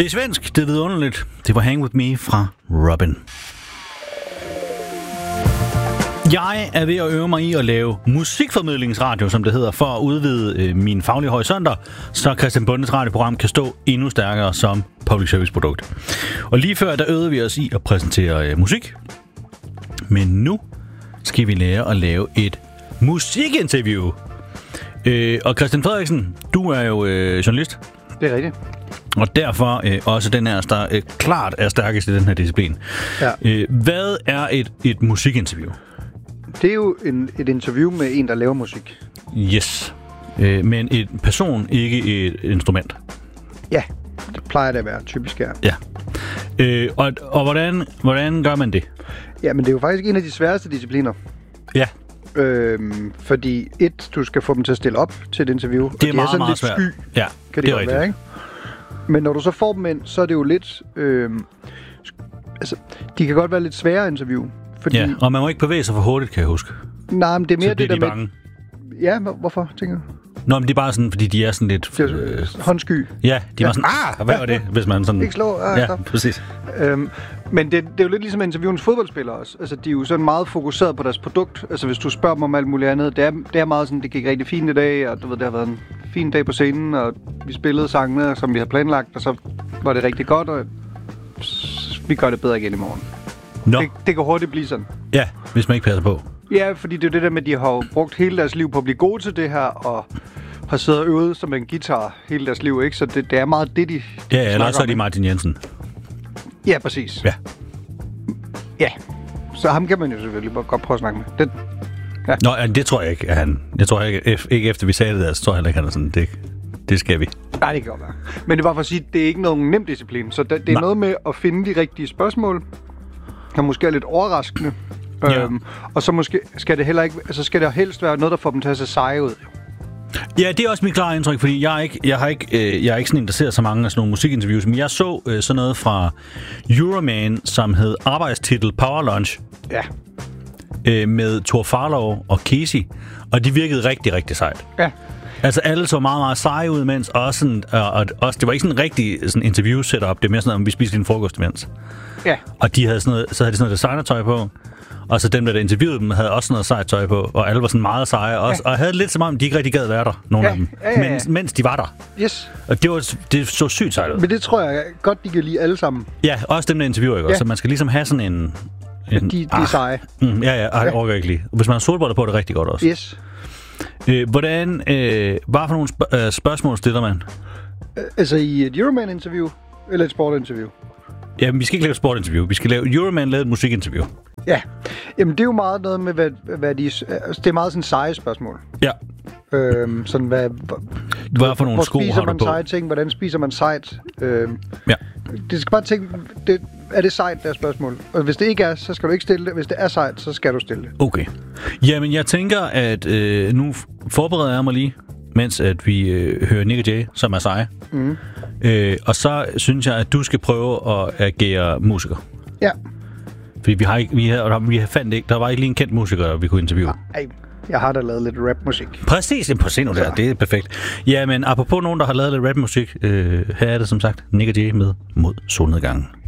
Det er svensk, det er vidunderligt. Det var Hang With Me fra Robin. Jeg er ved at øve mig i at lave musikformidlingsradio, som det hedder, for at udvide mine faglige horisonter, så Christian Bondes radioprogram kan stå endnu stærkere som public service produkt. Og lige før, der øvede vi os i at præsentere musik. Men nu skal vi lære at lave et musikinterview. Og Christian Frederiksen, du er jo journalist. Det er rigtigt. Og derfor også den her, der klart er stærkest i den her disciplin. Ja. Hvad er et musikinterview? Det er jo et interview med en, der laver musik. Yes. Men en person, ikke et instrument. Ja, det plejer det at være typisk her. Ja. Og hvordan gør man det? Ja, men det er jo faktisk en af de sværeste discipliner. Ja. Fordi du skal få dem til at stille op til et interview. Det er meget, meget svært. Ja, kan det godt være, ikke? Men når du så får dem ind, så er det jo lidt... de kan godt være lidt svære interview. Fordi... Ja, og man må ikke bevæge sig for hurtigt, kan jeg huske. Nej, men det er mere så det der med... bange. Ja, hvorfor, tænker du? Nå, men det er bare sådan, fordi de er sådan lidt... håndsky. Ja, de var sådan, hvad var det, hvis man sådan... Ikke slå, ja, præcis. Men det er jo lidt ligesom interviewens fodboldspillere også. Altså, de er jo sådan meget fokuseret på deres produkt. Altså, hvis du spørger dem om alt muligt andet, det er meget sådan, det gik rigtig fint i dag, og du ved, det har været en fin dag på scenen, og vi spillede sangene, som vi havde planlagt, og så var det rigtig godt, og vi gør det bedre igen i morgen. Det kan hurtigt blive sådan. Ja, hvis man ikke passer på. Ja, fordi det er det der med, at de har brugt hele deres liv på at blive gode til det her, og har siddet og øvet som en guitar hele deres liv, ikke? Så det er meget det, de ja, eller så er de Martin Jensen. Ja, præcis. Ja. Ja, så ham kan man jo selvfølgelig godt prøve at snakke med. Ja. Nå, det tror jeg ikke, at han... Jeg tror ikke efter vi sagde det der, så tror jeg heller ikke, han er sådan, det skal vi. Nej, det kan godt være. Men det var for at sige, at det er ikke nogen nem disciplin. Så det er noget med at finde de rigtige spørgsmål, der måske er lidt overraskende. Ja. Og så måske skal det heller ikke... Altså skal det helst være noget, der får dem til at se seje ud. Ja, det er også mit klare indtryk, fordi jeg er ikke sådan interesseret så mange af sådan nogle musikinterviews, men jeg så sådan noget fra Euroman, som hed arbejdstitel Power Lunch. Ja. Med Thor Farlov og Casey, og de virkede rigtig, rigtig sejt. Ja. Altså alle så meget, meget seje ud imens, og også, det var ikke sådan en rigtig sådan interview-setup, det er mere sådan, om vi spiste en frokost imens. Ja. Og de havde sådan noget designertøj på, og så dem, der interviewede dem, havde også noget sejt tøj på, og alle var sådan meget seje, og havde lidt som om, de ikke rigtig gad være der, nogle af dem, mens de var der. Yes. Og det så sygt sejt ud. Men det tror jeg godt, de kan lide alle sammen. Ja, også dem, der interviewer, ikke? Ja. Så man skal ligesom have sådan en de er seje. Jeg overgår ikke lige. Hvis man har solbriller på, er det rigtig godt også. Yes. Hvad for nogle spørgsmål stiller man? Altså i et Euroman-interview, eller et sportinterview? Jamen, vi skal ikke lave et sportinterview. Vi skal lave Euroman lavet et musikinterview. Ja. Jamen, det er jo meget noget med, hvad de... Altså, det er meget sådan seje spørgsmål. Ja. Sådan, hvad for nogle sko har du på? Hvor spiser man seje ting? Hvordan spiser man sejt? Ja. Det skal bare tænke... Er det sejt, der spørgsmål? Og hvis det ikke er, så skal du ikke stille det. Hvis det er sejt, så skal du stille det. Okay. Jamen, jeg tænker, at nu forbereder jeg mig lige, mens at vi hører Nick og Jay, som er seje. Mm. Og så synes jeg, at du skal prøve at agere musiker. Ja. Fordi vi fandt ikke, der var ikke lige en kendt musiker, vi kunne interviewe. Nej, jeg har da lavet lidt rapmusik. Præcis, på scenen der, det er perfekt. Ja, men apropos nogen, der har lavet lidt rapmusik, her er det som sagt Nick og Jay med Mod solnedgangen.